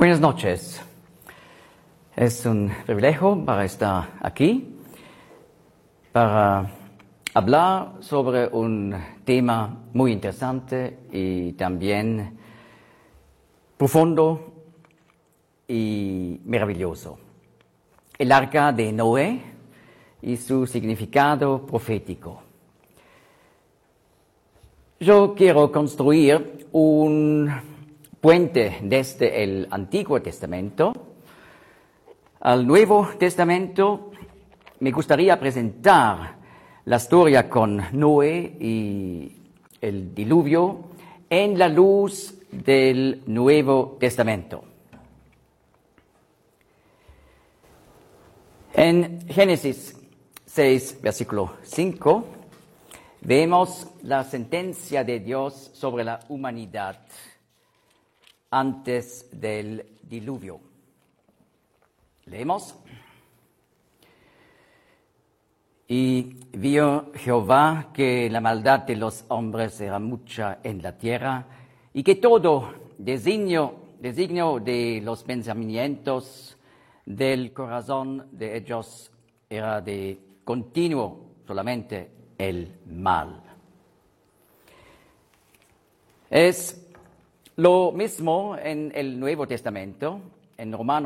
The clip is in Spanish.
Buenas noches. Es un privilegio para estar aquí, para hablar sobre un tema muy interesante y también profundo y maravilloso. El Arca de Noé y su significado profético. Yo quiero construir un puente desde el Antiguo Testamento al Nuevo Testamento. Me gustaría presentar la historia con Noé y el diluvio en la luz del Nuevo Testamento. En Génesis 6, versículo 5, vemos la sentencia de Dios sobre la humanidad antes del diluvio. Leemos. Y vio Jehová que la maldad de los hombres era mucha en la tierra, y que todo designio de los pensamientos del corazón de ellos era de continuo solamente el mal. Es lo mismo en el Nuevo Testamento, en Romanos